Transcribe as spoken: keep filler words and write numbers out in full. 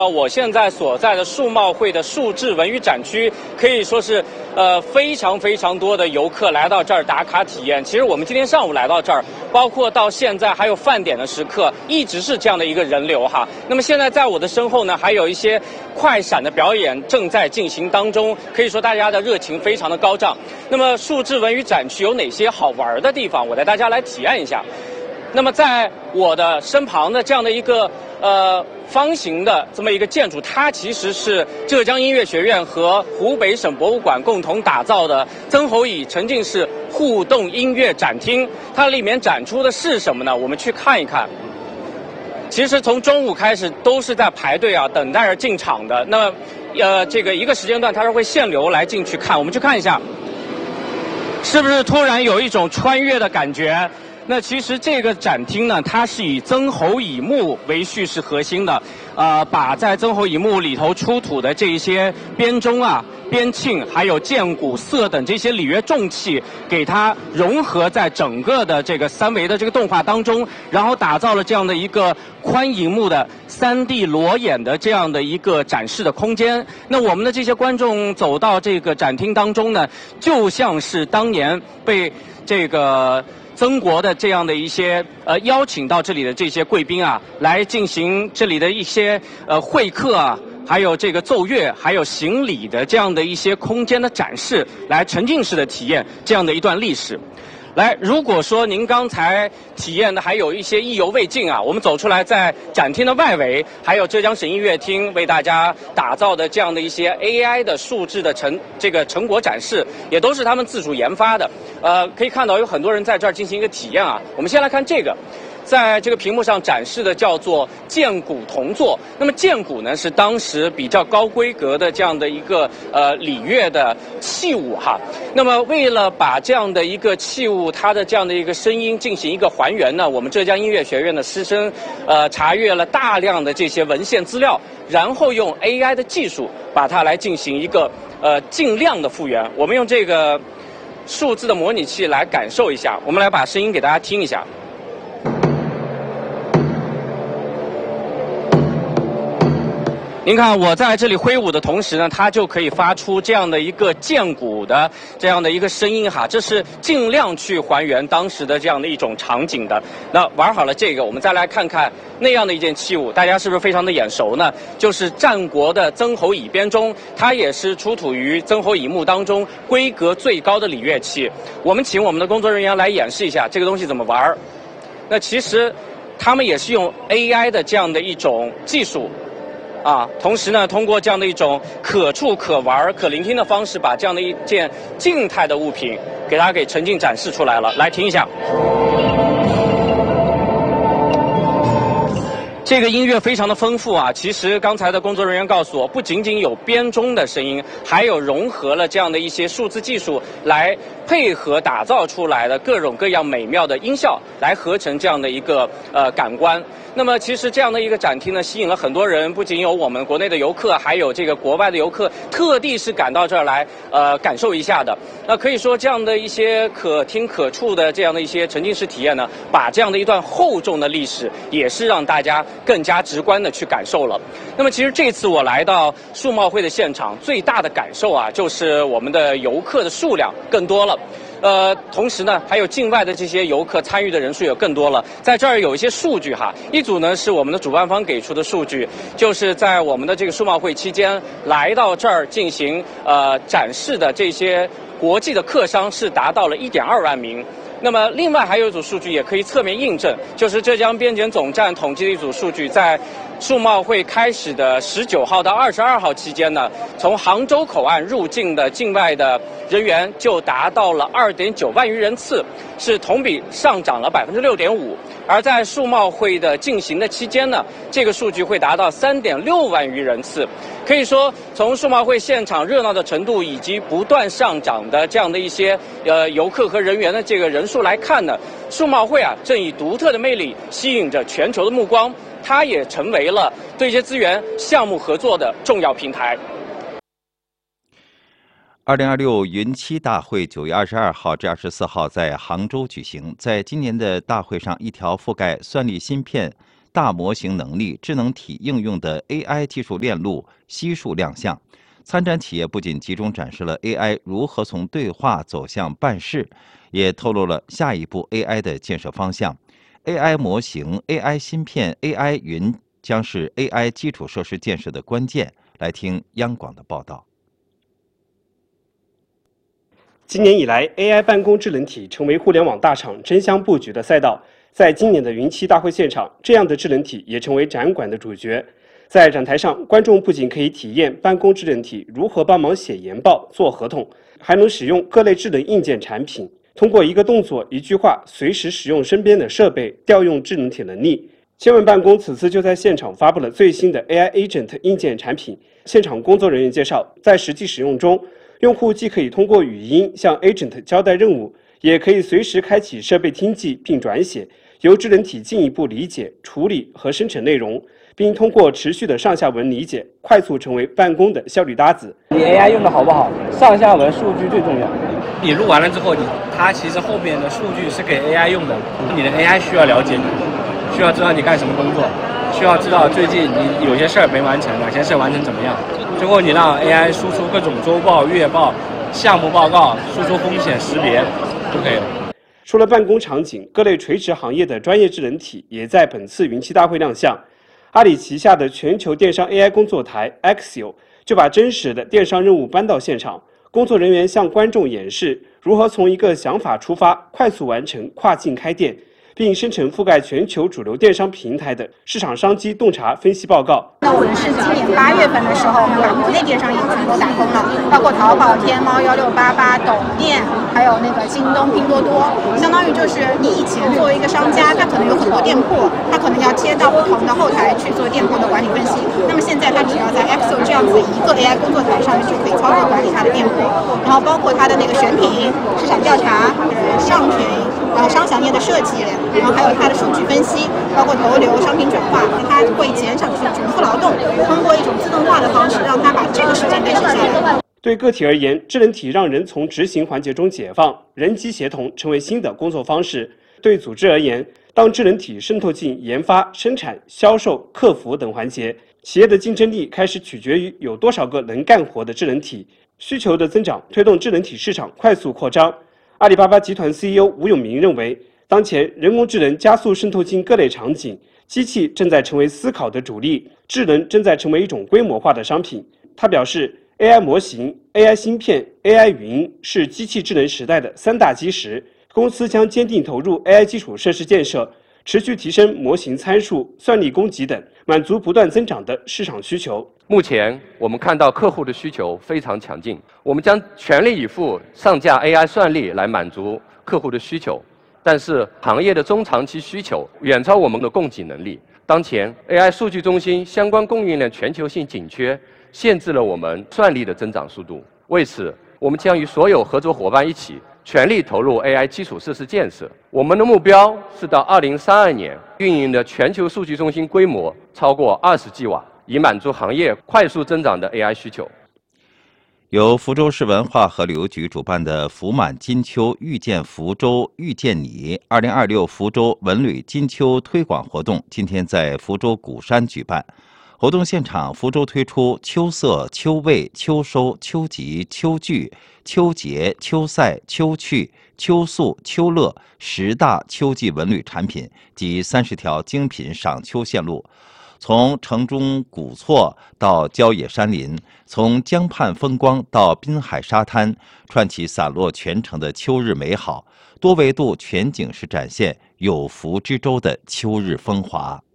我现在所在的数贸会的数字文娱展区，可以说是呃非常非常多的游客来到这儿打卡体验。其实我们今天上午来到这儿，包括到现在还有饭点的时刻，一直是这样的一个人流哈。那么现在在我的身后呢，还有一些快闪的表演正在进行当中，可以说大家的热情非常的高涨。那么数字文娱展区有哪些好玩的地方？我带大家来体验一下。那么在我的身旁的这样的一个呃方形的这么一个建筑，它其实是浙江音乐学院和湖北省博物馆共同打造的曾侯乙沉浸式互动音乐展厅。它里面展出的是什么呢？我们去看一看。其实从中午开始都是在排队啊，等待着进场的。那呃这个一个时间段它是会限流来进去看，我们去看一下，是不是突然有一种穿越的感觉？那其实这个展厅呢，它是以曾侯乙墓为叙事核心的，呃，把在曾侯乙墓里头出土的这一些编钟啊、编磬，还有剑鼓瑟等这些礼乐重器，给它融合在整个的这个三维的这个动画当中，然后打造了这样的一个宽银幕的三 D 裸眼的这样的一个展示的空间。那我们的这些观众走到这个展厅当中呢，就像是当年被这个曾国的这样的一些呃邀请到这里的这些贵宾啊，来进行这里的一些呃会客啊，还有这个奏乐，还有行礼的这样的一些空间的展示，来沉浸式的体验这样的一段历史。来，如果说您刚才体验的还有一些意犹未尽啊，我们走出来，在展厅的外围，还有浙江省音乐厅为大家打造的这样的一些 A I 的数字的成这个成果展示，也都是他们自主研发的。呃，可以看到有很多人在这儿进行一个体验啊。我们先来看这个。在这个屏幕上展示的叫做剑鼓同坐。那么剑鼓呢，是当时比较高规格的这样的一个呃礼乐的器物哈。那么为了把这样的一个器物它的这样的一个声音进行一个还原呢，我们浙江音乐学院的师生呃查阅了大量的这些文献资料，然后用 A I 的技术把它来进行一个呃尽量的复原。我们用这个数字的模拟器来感受一下，我们来把声音给大家听一下。您看，我在这里挥舞的同时呢，它就可以发出这样的一个剑鼓的这样的一个声音哈，这是尽量去还原当时的这样的一种场景的。那玩好了这个，我们再来看看那样的一件器物，大家是不是非常的眼熟呢？就是战国的曾侯乙编钟，它也是出土于曾侯乙墓当中规格最高的礼乐器。我们请我们的工作人员来演示一下这个东西怎么玩。那其实他们也是用 A I 的这样的一种技术。啊，同时呢，通过这样的一种可触、可玩、可聆听的方式，把这样的一件静态的物品给大家给沉浸展示出来了。来听一下。这个音乐非常的丰富啊！其实刚才的工作人员告诉我，不仅仅有编钟的声音，还有融合了这样的一些数字技术来配合打造出来的各种各样美妙的音效，来合成这样的一个呃感官。那么其实这样的一个展厅呢，吸引了很多人，不仅有我们国内的游客，还有这个国外的游客，特地是赶到这儿来呃感受一下的。那可以说这样的一些可听可触的这样的一些沉浸式体验呢，把这样的一段厚重的历史，也是让大家更加直观的去感受了。那么其实这次我来到数贸会的现场，最大的感受啊，就是我们的游客的数量更多了。呃，同时呢，还有境外的这些游客参与的人数也更多了。在这儿有一些数据哈，一组呢是我们的主办方给出的数据，就是在我们的这个数贸会期间来到这儿进行呃展示的这些国际的客商是达到了一点二万名。那么另外还有一组数据也可以侧面印证，就是浙江边检总站统计的一组数据，在数贸会开始的十九号到二十二号期间呢，从杭州口岸入境的境外的人员就达到了二点九万余人次，是同比上涨了百分之六点五。而在数贸会的进行的期间呢，这个数据会达到三点六万余人次。可以说，从数贸会现场热闹的程度以及不断上涨的这样的一些呃游客和人员的这个人数来看呢，数贸会啊正以独特的魅力吸引着全球的目光，它也成为了对接资源项目合作的重要平台。 二零二六云栖大会九月二十二号至二十四号在杭州举行。在今年的大会上，一条覆盖算力芯片、 大模型能力、智能体应用的 A I 技术链路悉数亮相。参展企业不仅集中展示了 A I 如何从对话走向办事，也透露了下一步 A I 的建设方向。A I 模型、A I 芯片、A I 云将是 A I 基础设施建设的关键。来听央广的报道。 今年以来 ，A I 办公智能体成为互联网大厂争相布局的赛道。在今年的云栖大会现场，这样的智能体也成为展馆的主角。在展台上，观众不仅可以体验办公智能体如何帮忙写研报、做合同，还能使用各类智能硬件产品，通过一个动作、一句话，随时使用身边的设备，调用智能体能力。千问办公此次就在现场发布了最新的 A I Agent 硬件产品。现场工作人员介绍，在实际使用中，用户既可以通过语音向 Agent 交代任务，也可以随时开启设备听记并转写，由智能体进一步理解、处理和生成内容，并通过持续的上下文理解，快速成为办公的效率搭子。 你 A I 用的好不好？上下文数据最重要。 你录完了之后，你它其实后面的数据是给 A I 用的，你的 A I 需要了解你，需要知道你干什么工作，需要知道最近你有些事儿没完成，哪些事儿完成怎么样。最后你让 A I 输出各种周报、月报、项目报告，输出风险识别就可以了。 除了办公场景，各类垂直行业的专业智能体也在本次云栖大会亮相。阿里旗下的全球电商 A I 工作台 Axio 就把真实的电商任务搬到现场，工作人员向观众演示如何从一个想法出发，快速完成跨境开店，并生成覆盖全球主流电商平台的市场商机洞察分析报告。 那我们是今年八月份的时候，我们把国内电商也全部打通了，包括淘宝、天猫、幺六八八、抖店，还有那个京东、拼多多。相当于就是你以前作为一个商家，他可能有很多店铺，他可能要贴到不同的后台去做店铺的管理分析。那么现在他只要在 Axio 这样子一个 A I 工作台上面就可以操作管理他的店铺，然后包括他的那个选品、市场调查、上品。然后商详页的设计，然后还有它的数据分析，包括投流、商品转化，它会减少这种重复劳动，通过一种自动化的方式，让它把这个时间给省下来。 对个体而言，智能体让人从执行环节中解放，人机协同成为新的工作方式。对组织而言，当智能体渗透进研发、生产、销售、客服等环节，企业的竞争力开始取决于有多少个能干活的智能体。需求的增长推动智能体市场快速扩张。阿里巴巴集团 C E O 吴永明认为，当前人工智能加速渗透进各类场景，机器正在成为思考的主力，智能正在成为一种规模化的商品。他表示 ，A I 模型、A I 芯片、A I 云是机器智能时代的三大基石。公司将坚定投入 A I 基础设施建设，持续提升模型参数、算力供给等，满足不断增长的市场需求。 目前我们看到客户的需求非常强劲，我们将全力以赴上架 A I 算力来满足客户的需求，但是行业的中长期需求远超我们的供给能力。当前 A I 数据中心相关供应链全球性紧缺，限制了我们算力的增长速度。为此，我们将与所有合作伙伴一起全力投入 A I 基础设施建设。我们的目标是到二零三二年，运营的全球数据中心规模超过二十 G 瓦。以满足行业快速增长的 A I 需求。 由福州市文化和旅游局主办的“福满金秋，遇见福州，遇见你”二零二六福州文旅金秋推广活动今天在福州鼓山举办。活动现场，福州推出秋色、秋味、秋收、秋集、秋聚、秋节、秋赛、秋趣、秋宿、秋乐十大秋季文旅产品及三十条精品赏秋线路。从城中古厝到郊野山林，从江畔风光到滨海沙滩，串起散落全城的秋日美好，多维度全景式展现有福之州的秋日风华。